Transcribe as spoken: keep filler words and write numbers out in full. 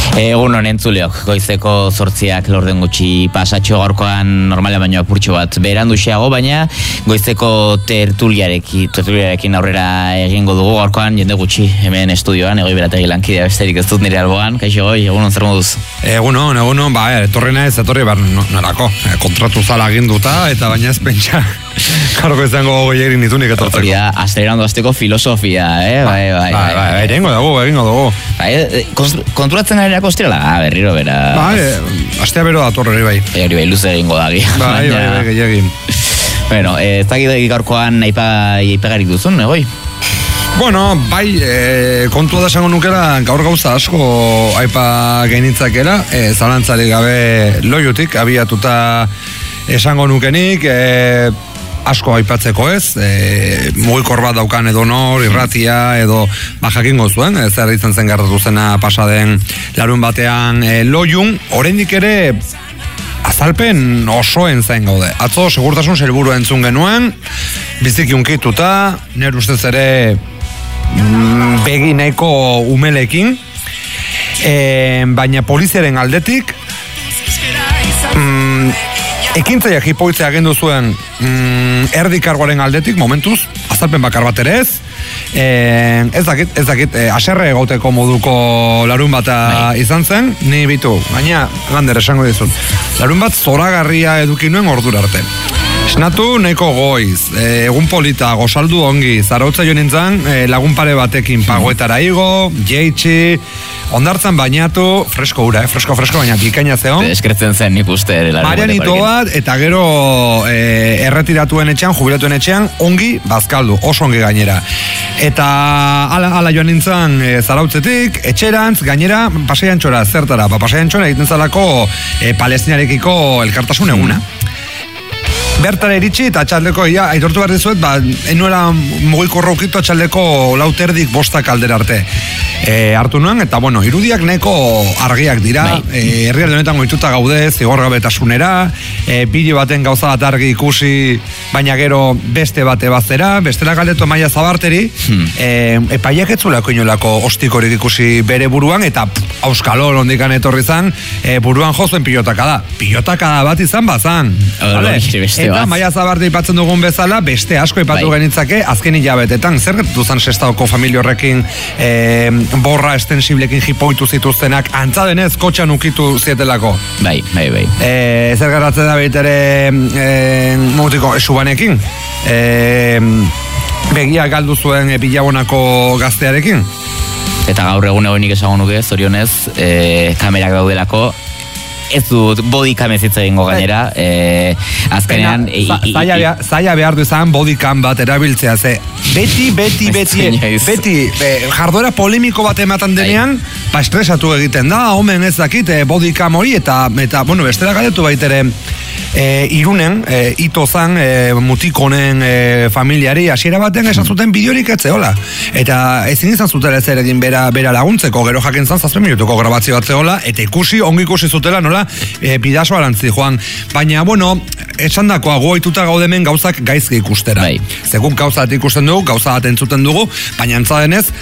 Egun honen entzuleok, goizeko zortziak lorden gutxi pasatxo gaurkoan normala baino apurtxo bat berandu xeago, baina goizeko tertuliarekin, tertuliarekin aurrera egingo dugu gaurkoan jende gutxi hemen estudioan, egoi berategi lankidea besterik ez dut nire alboan. Kaixo goi, egun on zer moduz? Egun on, egun on, ba, etorrena ez, etorri bar narako, kontratu zala aginduta, eta baina ez pentsa karoko izango goierin nitunik etortzeko. Hori da, asterandu azteko filosofia, eh? Bai, bai, bai, bai, egingo dugu, egingo dugu. Bai, konturatzen garenak ostirala, ah, berriro bera. Bai, astea bero dator hori bai. Hori bai, luze egingo dagi. Bai, bai, bai, gehiagin. Bueno, ez dakit gaurkoan aipegarik duzun, egoi? Bueno, bai, e, kontua da esango nukera, gaur gauza asko aipa gainitzakera, e, zalantzarik gabe loiutik, abiatuta esango nukenik, e, asko aipatzeko ez, e, mugikor bat daukan edo nor, irratia, edo bajakingo zuen, e, zer izan zen gertatu zena pasaden larun batean e, loiun, oraindik ere azalpen osoen zain gaude. Atzo segurtasun sailburua entzun genuen, biziki unkituta, nire ustez ere mm, begi nahiko umelekin, e, baina poliziaren aldetik mm, ekintzaiak hipoitzea agendu zuen mm, erdikargoaren aldetik, momentuz, azalpen bakar bat ere ez, e, ez dakit, ez dakit, e, aserre egoteko moduko larun bata Bai. izan zen, ni bitu, baina, lander esango dizut, larun bat zoragarria eduki nuen ordura arte. Esnatu nahiko goiz, e, egun polita, gozaldu ongi, zarautza jo nintzen, e, lagun pare batekin pagoetara igo, jeitsi, ondartzan bainatu, fresko ura, eh? fresko, fresko, baina bikaina zeon. Eskretzen zen nik uste. Marianito bat, eta gero e, erretiratuen etxean, jubilatuen etxean, ongi bazkaldu, oso ongi gainera. Eta ala, ala joan nintzen e, zarautzetik, etxerantz, gainera, pasaian txora, zertara, ba, pasaian txora egiten zalako e, palestinarekiko elkartasun eguna. Bertara iritsi eta atxaldeko, ia, aitortu behar dizuet, ba, enuela mugiko raukitu atxaldeko lauterdik bostak aldera arte. E, hartu nuen, eta bueno, irudiak nahiko argiak dira, e, herrialde honetan goituta gaude, zigorgabetasunera, e, bide baten gauza bat argi ikusi, baina gero beste bate bazera, bestela galdetu Maia Zabarteri, hmm. e, epaiak etzulako inolako ostikorik ikusi bere buruan, eta auskalo ondikan etorri zan, e, buruan jozuen pilotaka da. Pilotaka bat izan bazan. Vale? Eta Maia Zabarteri ipatzen dugun bezala, beste asko ipatu bai. Genitzake, azken hilabetetan, zer gertatu zan sestaoko familia horrekin e, borra estensiblekin jipoitu zituztenak, antza denez kotxan ukitu zietelako. Bai, bai, bai. E, zer gertatzen da baitere e, mutiko esubanekin, e, begia galdu zuen e, bilabonako gaztearekin. Eta gaur egun egonik esango nuke, zorionez, e, kamerak daudelako, ez dut bodycam ez egingo gainera, e, azkenean... Zaila behar du izan bodycam bat erabiltzea, ze beti, beti, beti, beti, be, jarduera polemiko bat ematen denean, ba estresatu egiten da, omen ez dakit, bodycam hori, eta, eta bueno, bestela galetu baitere, E, irunen, e, ito zan e, mutikonen e, familiari hasiera baten esan zuten bideorik etzeola, eta ezin izan zutela ez ere egin bera, bera laguntzeko, gero jakin zan zazpen minutuko grabazio bat zeola, eta ikusi, ongi ikusi zutela nola e, bidaso arantzi joan, baina bueno, esan dakoa goituta gaudemen gauzak gaizki ikustera, bai. Segun gauza bat ikusten dugu, gauza bat entzuten dugu, baina antza denez